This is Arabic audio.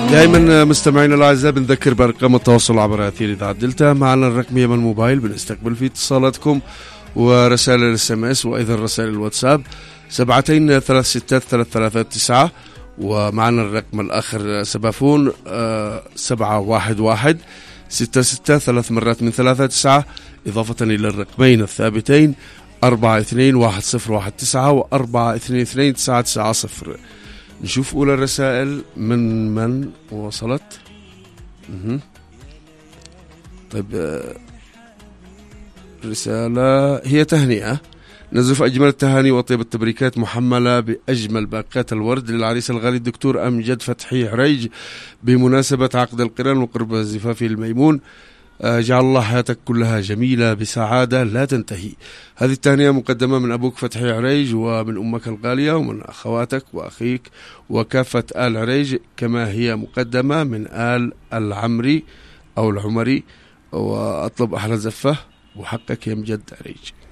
دائما مستمعينا الاعزاء بنذكر بارقام التواصل عبر اثير اذاعه دلتا. معنا الرقميه من الموبايل بنستقبل فيه اتصالاتكم ورسائل الاس ام اس وايضا رسائل الواتساب 72363339. ومعنا الرقم الاخر سبافون 711 66 3 مرات من 39، اضافه الى الرقمين الثابتين 421019 و 422990. نشوف أولى الرسائل من وصلت. طيب رسالة هي تهنئة، نزف أجمل التهاني وطيب التبريكات محملة بأجمل باقات الورد للعريس الغالي الدكتور أمجد فتحي عريج بمناسبة عقد القران وقرب زفافه الميمون. جعل الله حياتك كلها جميلة بسعادة لا تنتهي. هذه التهنئة مقدمة من أبوك فتحي عريج ومن أمك الغالية ومن أخواتك وأخيك وكافة آل عريج، كما هي مقدمة من آل العمري أو العمري. وأطلب أحلى زفة وحقك يا مجد عريج.